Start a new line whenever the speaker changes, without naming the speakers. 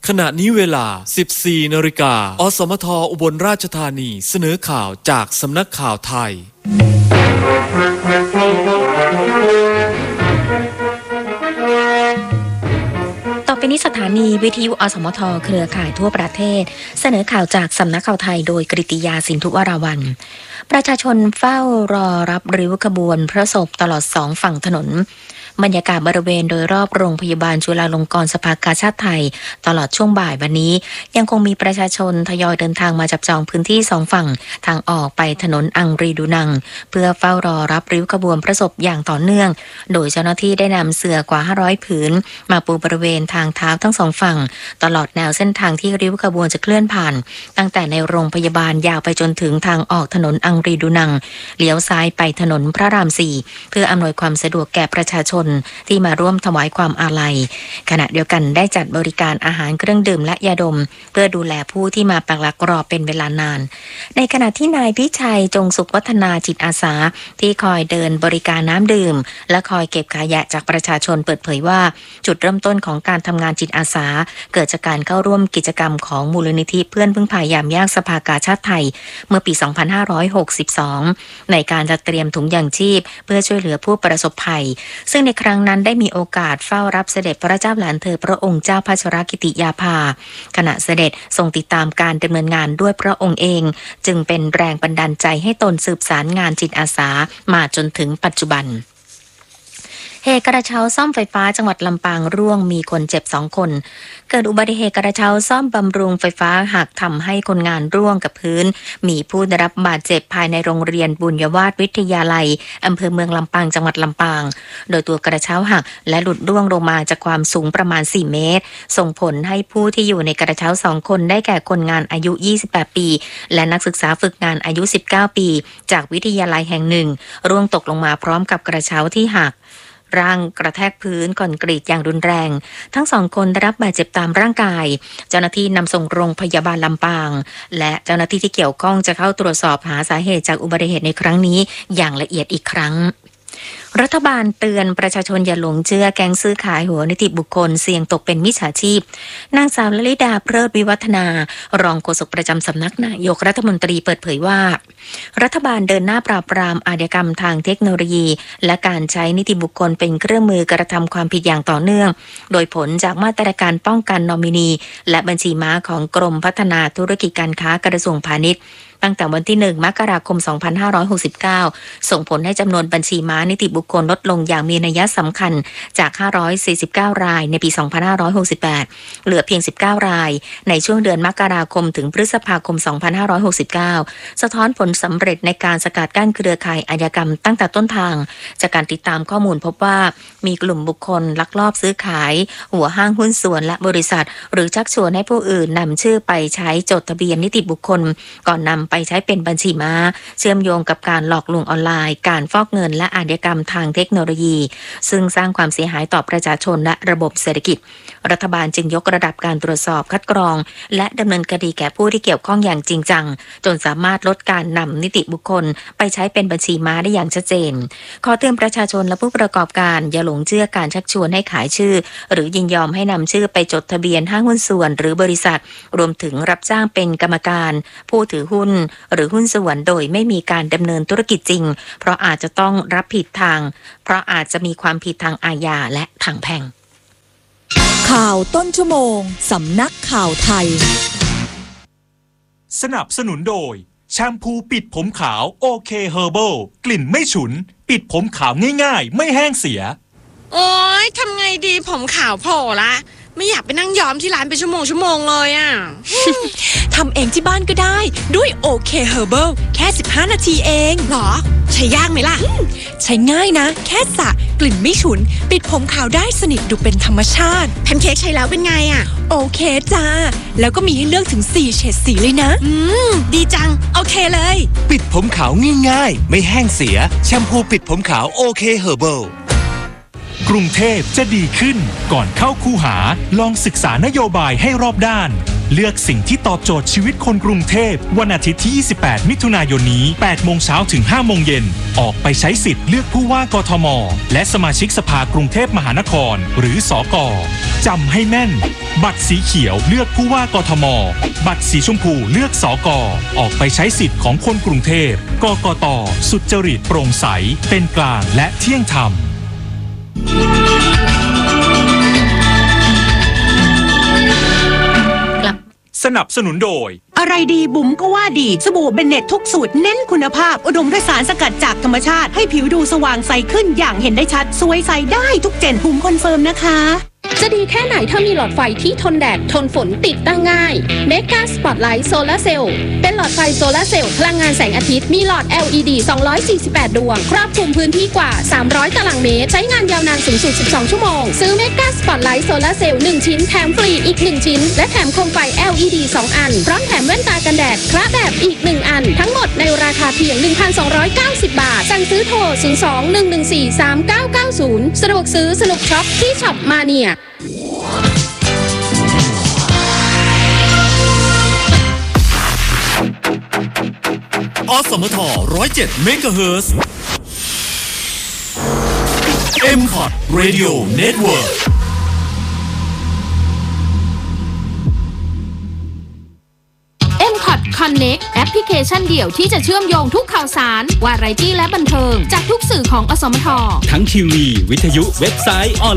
ขณะนี้เวลา 14 นาฬิกาอสมทอุบลราชธานีเสนอข่าวจากสำนักข่าวไทย
ต่อไปนี้สถานีวิทยุอสมทเครือข่ายทั่วประเทศเสนอข่าวจากสำนักข่าวไทยโดยกฤติยาสินธุวราวัลย์ประชาชนเฝ้ารอรับริ้วขบวนพระศพตลอด2ฝั่งถนนบรรยากาศบริเวณโดยรอบโรงพยาบาลจุฬาลงกรณ์สภากาชาดไทยตลอดช่วงบ่ายวันนี้ยังคงมีประชาชนทยอยเดินทางมาจับจองพื้นที่2ฝั่งทางออกไปถนนอังรีดูนังเพื่อเฝ้ารอรับริ้วขบวนพระศพอย่างต่อเนื่องโดยเจ้าหน้าที่ได้นำเสื่อกว่า500ผืนมาปูบริเวณทางเท้าทั้ง2ฝั่งตลอดแนวเส้นทางที่ริ้วขบวนจะเคลื่อนผ่านตั้งแต่ในโรงพยาบาลยาวไปจนถึงทางออกถนนอังรีดูนังเลี้ยวซ้ายไปถนนพระราม4เพื่ออำนวยความสะดวกแก่ประชาชนที่มาร่วมถวายความอาลัยขณะเดียวกันได้จัดบริการอาหารเครื่องดื่มและยาดมเพื่อดูแลผู้ที่มาปักหลักรอเป็นเวลานานในขณะที่นายพิชัยจงสุขวัฒนาจิตอาสาที่คอยเดินบริการน้ำดื่มและคอยเก็บขยะจากประชาชนเปิดเผยว่าจุดเริ่มต้นของการทำงานจิตอาสาเกิดจากการเข้าร่วมกิจกรรมของมูลนิธิเพื่อนพึ่งพายามยากสภากาชาดไทยเมื่อปี 2562 ในการจัดเตรียมถุงยางชีพเพื่อช่วยเหลือผู้ประสบภัยซึ่งในครั้งนั้นได้มีโอกาสเฝ้ารับเสด็จพระเจ้าหลานเธอพระองค์เจ้าพัชรกิติยาภาขณะเสด็จทรงติดตามการดำเนินงานด้วยพระองค์เองจึงเป็นแรงบันดาลใจให้ตนสืบสารงานจิตอาสามาจนถึงปัจจุบันเหตุกระเช้าซ่อมไฟฟ้าจังหวัดลำปางร่วงมีคนเจ็บ2คนเกิดอุบัติเหตุกระเช้าซ่อมบำรุงไฟฟ้าหักทำให้คนงานร่วงกับพื้นมีผู้ได้รับบาดเจ็บภายในโรงเรียนบุญยวาสวิทยาลัยอำเภอเมืองลำปางจังหวัดลำปางโดยตัวกระเช้าหักและหลุดร่วงลงมาจากความสูงประมาณ4 เมตรส่งผลให้ผู้ที่อยู่ในกระเช้า2 คนได้แก่คนงานอายุ28 ปีและนักศึกษาฝึกงานอายุ19 ปีจากวิทยาลัยแห่งหนึ่งร่วงตกลงมาพร้อมกับกระเช้าที่หักร่างกระแทกพื้นคอนกรีตอย่างรุนแรงทั้ง2 คนได้รับบาดเจ็บตามร่างกายเจ้าหน้าที่นำส่งโรงพยาบาลลำปางและเจ้าหน้าที่ที่เกี่ยวข้องจะเข้าตรวจสอบหาสาเหตุจากอุบัติเหตุในครั้งนี้อย่างละเอียดอีกครั้งรัฐบาลเตือนประชาชนอย่าหลงเชื่อแก๊งซื้อขายหัวนิติบุคคลเสี่ยงตกเป็นมิจฉาชีพนางสาวลลิดาเพลิดวิวัฒนารองโฆษกประจำสำนักนายกรัฐมนตรีเปิดเผยว่ารัฐบาลเดินหน้าปราบปรามอาชญากรรมทางเทคโนโลยีและการใช้นิติบุคคลเป็นเครื่องมือกระทำความผิดอย่างต่อเนื่องโดยผลจากมาตรการป้องกันนอมินีและบัญชีม้าของกรมพัฒนาธุรกิจการค้ากระทรวงพาณิชย์ตั้งแต่วันที่1 มกราคม 2569ส่งผลให้จำนวนบัญชีม้านิติบุคคลลดลงอย่างมีนัยสำคัญจาก549 รายในปี 2568เหลือเพียง19 รายในช่วงเดือนมกราคมถึงพฤษภาคม 2569สะท้อนผลสำเร็จในการสกัดกั้นเครือข่ายอาชญากรรมตั้งแต่ต้นทางจากการติดตามข้อมูลพบว่ามีกลุ่มบุคคลลักลอบซื้อขายหัวห้างหุ้นส่วนและบริษัทหรือชักชวนให้ผู้อื่นนำชื่อไปใช้จดทะเบียนนิติบุคคลก่อนนำไปใช้เป็นบัญชีม้าเชื่อมโยงกับการหลอกลวงออนไลน์การฟอกเงินและอาชญากรรมทางเทคโนโลยีซึ่งสร้างความเสียหายต่อประชาชนและระบบเศรษฐกิจรัฐบาลจึงยกระดับการตรวจสอบคัดกรองและดำเนินคดีแก่ผู้ที่เกี่ยวข้องอย่างจริงจังจนสามารถลดการนำนิติบุคคลไปใช้เป็นบัญชีม้าได้อย่างชัดเจนขอเตือนประชาชนและผู้ประกอบการอย่าหลงเชื่อการชักชวนให้ขายชื่อหรือยินยอมให้นำชื่อไปจดทะเบียนห้างหุ้นส่วนหรือบริษัทรวมถึงรับจ้างเป็นกรรมการผู้ถือหุ้นหรือหุ้นส่วนโดยไม่มีการดำเนินธุรกิจจริงเพราะอาจจะต้องรับผิดเพราะอาจจะมีความผิดทางอาญาและทางแพ่ง
ข่าวต้นชั่วโมงสำนักข่าวไทย
สนับสนุนโดยแชมพูปิดผมขาวโอเคเฮอร์เบิลกลิ่นไม่ฉุนปิดผมขาวง่ายๆไม่แห้งเสีย
โอ๊ยทำไงดีผมขาวโผล่ละไม่อยากไปนั่งย้อมที่ร้านเป็นชั่วโมงเลยอ่ะ
ทำเองที่บ้านก็ได้ด้วยโอเคเฮอร์เบิลแค่15 นาทีเอง
หรอใช้ยากไหมล่ะ
ใช้ง่ายนะแค่สระกลิ่นไม่ฉุนปิดผมขาวได้สนิทดูเป็นธรรมชาติ
แพนเค้กใช้แล้วเป็นไงอ่ะ
โอเคจ้าแล้วก็มีให้เลือกถึง4 เฉดสีเลยนะ
ดีจังโอเคเลย
ปิดผมขาวง่ายๆไม่แห้งเสียแชมพูปิดผมขาวโอเคเฮอร์เบิลกรุงเทพจะดีขึ้นก่อนเข้าคูหาลองศึกษานโยบายให้รอบด้านเลือกสิ่งที่ตอบโจทย์ชีวิตคนกรุงเทพวันอาทิตย์ที่ 28 มิถุนายนนี้ 8 โมงเช้าถึง 5 โมงเย็นออกไปใช้สิทธิ์เลือกผู้ว่ากทมและสมาชิกสภากรุงเทพมหานครหรือสก.จำให้แม่นบัตรสีเขียวเลือกผู้ว่ากทมบัตรสีชมพูเลือกสก.ออกไปใช้สิทธิ์ของคนกรุงเทพกกต.สุจริตโปร่งใสเป็นกลางและเที่ยงธรรมสนับสนุนโดย
อะไรดีบุ๋มก็ว่าดีสบู่เบนเน็ตทุกสูตรเน้นคุณภาพอุดมด้วยสารสกัดจากธรรมชาติให้ผิวดูสว่างใสขึ้นอย่างเห็นได้ชัดสวยใสได้ทุกเจนบุ๋มคอนเฟิร์มนะคะ
จะดีแค่ไหนถ้ามีหลอดไฟที่ทนแดดทนฝนติดตั้งง่าย Mega Spotlight Solar Cell เป็นหลอดไฟโซลาร์เซลล์พลังงานแสงอาทิตย์มีหลอด LED 248 ดวงครอบคลุมพื้นที่กว่า300ตารางเมตรใช้งานยาวนานสูงสุด12ชั่วโมงซื้อ Mega Spotlight Solar Cell 1 ชิ้นแถมฟรีอีก1ชิ้นและแถมโคมไฟ LED 2 อันพร้อมแถมแว่นตากันแดดคระแบบอีก1อันทั้งหมดในราคาเพียง 1,290 บาทสั่งซื้อโทร 02-114-3990 สะดวกซื้อสนุกช็อปที่ช็อปมาเนีย
อสมท107 เมกะเฮิรตซ์ M-Pod Radio Network
M-Pod Connect แอปพลิเคชันเดี่ยวที่จะเชื่อมโยงทุกข่าวสารวาไรตี้และบันเทิงจากทุกสื่อของอสมท
ทั้งทีวีวิทยุเว็บไซต์ออน